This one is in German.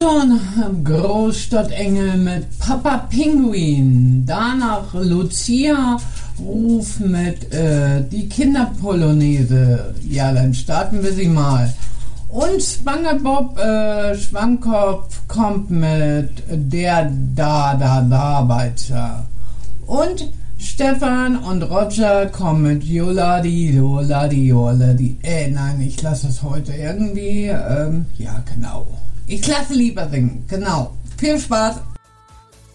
Großstadtengel mit Papa Pinguin. Danach Lucia Ruf mit die Kinderpolonaise. Ja, dann starten wir sie mal. Und SpongeBob Schwammkopf kommt mit der Da-Da-Da-Weiter. Und Stefan und Roger kommen mit Joladi, Joladi, Joladi. Nein, ich lasse es heute irgendwie. Ja, genau. Ich lasse lieber singen. Genau. Viel Spaß.